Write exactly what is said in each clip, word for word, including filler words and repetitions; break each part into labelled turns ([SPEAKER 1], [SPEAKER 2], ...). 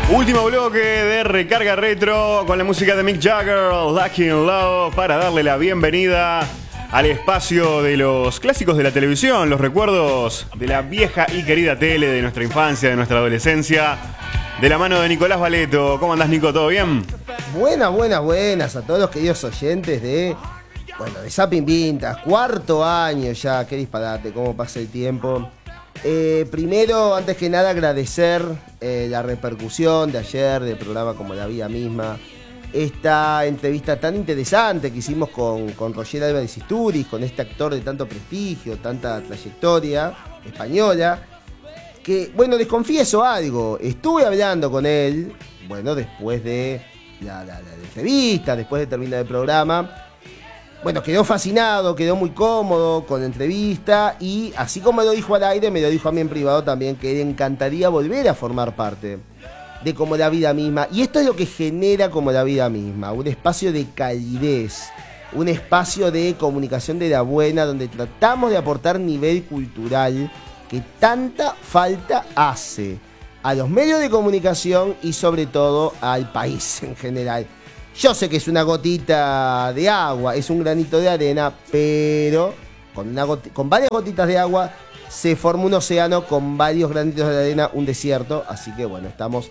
[SPEAKER 1] Último bloque de Recarga Retro con la música de Mick Jagger, Lucky in Love, para darle la bienvenida al espacio de los clásicos de la televisión, los recuerdos de la vieja y querida tele de nuestra infancia, de nuestra adolescencia, de la mano de Nicolás Valeto. ¿Cómo andás, Nico? ¿Todo bien?
[SPEAKER 2] Buenas, buenas, buenas a todos los queridos oyentes de, bueno, de Zapping Vintage, cuarto año ya, qué disparate, cómo pasa el tiempo. Eh, primero, antes que nada, agradecer eh, la repercusión de ayer del programa Como la Vida Misma. Esta entrevista tan interesante que hicimos con, con Roger Álvarez Isturiz, con este actor de tanto prestigio, tanta trayectoria española, que, bueno, les confieso algo, estuve hablando con él, bueno, después de la, la, la entrevista, después de terminar el programa. Bueno, quedó fascinado, quedó muy cómodo con la entrevista y así como me lo dijo al aire, me lo dijo a mí en privado también, que le encantaría volver a formar parte de Como la Vida Misma. Y esto es lo que genera Como la Vida Misma, un espacio de calidez, un espacio de comunicación de la buena, donde tratamos de aportar nivel cultural que tanta falta hace a los medios de comunicación y sobre todo al país en general. Yo sé que es una gotita de agua, es un granito de arena, pero con, una goti- con varias gotitas de agua se forma un océano, con varios granitos de arena un desierto. Así que bueno, estamos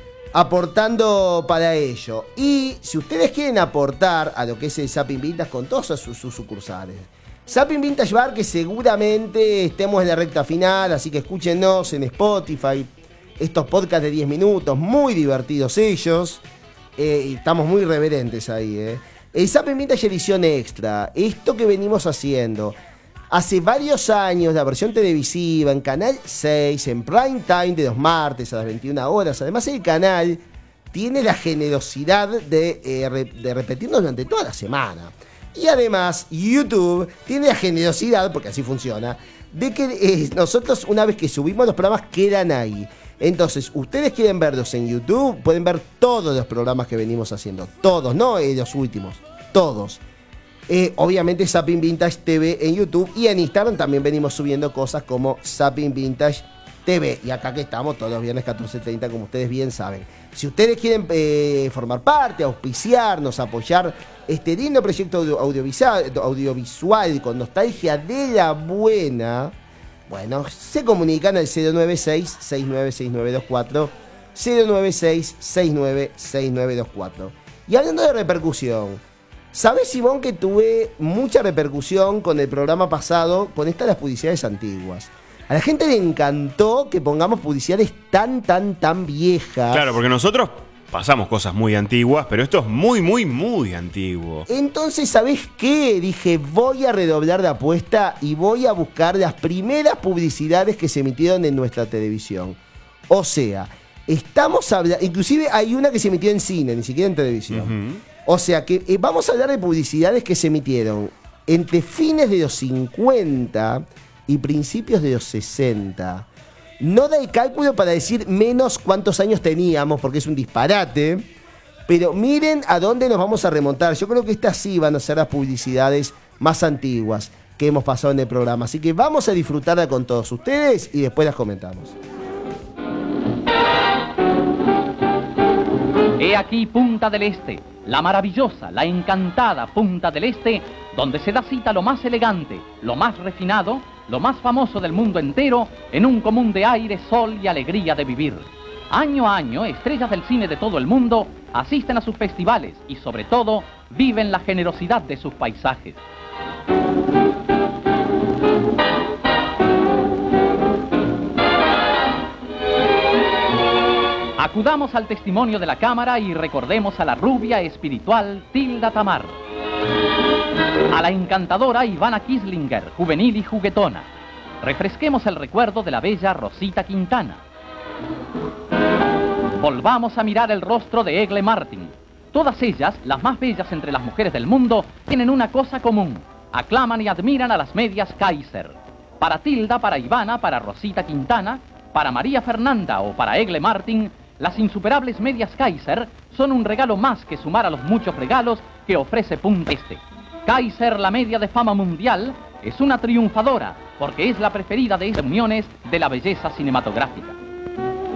[SPEAKER 2] aportando para ello. Y si ustedes quieren aportar a lo que es el Zapping Vintage con todos sus, sus sucursales, Zapping Vintage Bar, que seguramente estemos en la recta final, así que escúchenos en Spotify, estos podcasts de diez minutos, muy divertidos ellos. Eh, y estamos muy reverentes ahí, ¿eh? El Zapping Vintage edición extra, esto que venimos haciendo hace varios años, la versión televisiva en Canal seis, en prime time de los martes a las veintiuna horas. Además, el canal tiene la generosidad de, eh, re, de repetirnos durante toda la semana. Y además, YouTube tiene la generosidad, porque así funciona, de que eh, nosotros, una vez que subimos los programas, quedan ahí. Entonces, ustedes quieren verlos en YouTube, pueden ver todos los programas que venimos haciendo. Todos, no eh, los últimos, todos. Eh, obviamente Zapping Vintage T V en YouTube, y en Instagram también venimos subiendo cosas como Zapping Vintage T V. Y acá que estamos todos los viernes catorce treinta, como ustedes bien saben. Si ustedes quieren eh, formar parte, auspiciarnos, apoyar este lindo proyecto audio- audiovisual, audiovisual con nostalgia de la buena, bueno, se comunican al cero nueve seis, seis nueve seis nueve dos cuatro, cero nueve seis, seis nueve seis nueve dos cuatro. Y hablando de repercusión, ¿sabes, Simón, que tuve mucha repercusión con el programa pasado con estas las publicidades antiguas? A la gente le encantó que pongamos publicidades tan, tan, tan viejas.
[SPEAKER 1] Claro, porque nosotros pasamos cosas muy antiguas, pero esto es muy, muy, muy antiguo.
[SPEAKER 2] Entonces, ¿sabés qué? Dije, voy a redoblar la apuesta y voy a buscar las primeras publicidades que se emitieron en nuestra televisión. O sea, estamos hablando... Inclusive hay una que se emitió en cine, ni siquiera en televisión. Uh-huh. O sea, que eh, vamos a hablar de publicidades que se emitieron entre fines de los cincuenta y principios de los sesenta. No da el cálculo para decir menos cuántos años teníamos, porque es un disparate. Pero miren a dónde nos vamos a remontar. Yo creo que estas sí van a ser las publicidades más antiguas que hemos pasado en el programa. Así que vamos a disfrutarla con todos ustedes y después las comentamos.
[SPEAKER 3] He aquí Punta del Este, la maravillosa, la encantada Punta del Este, donde se da cita lo más elegante, lo más refinado, lo más famoso del mundo entero, en un común de aire, sol y alegría de vivir. Año a año, estrellas del cine de todo el mundo asisten a sus festivales y, sobre todo, viven la generosidad de sus paisajes. Acudamos al testimonio de la cámara y recordemos a la rubia espiritual Tilda Tamar, a la encantadora Ivana Kislinger, juvenil y juguetona. Refresquemos el recuerdo de la bella Rosita Quintana. Volvamos a mirar el rostro de Egle Martin. Todas ellas, las más bellas entre las mujeres del mundo, tienen una cosa común: aclaman y admiran a las medias Kaiser. Para Tilda, para Ivana, para Rosita Quintana, para María Fernanda o para Egle Martin, las insuperables medias Kaiser son un regalo más que sumar a los muchos regalos que ofrece Punta Este. Kaiser, la media de fama mundial, es una triunfadora porque es la preferida de esas uniones de la belleza cinematográfica.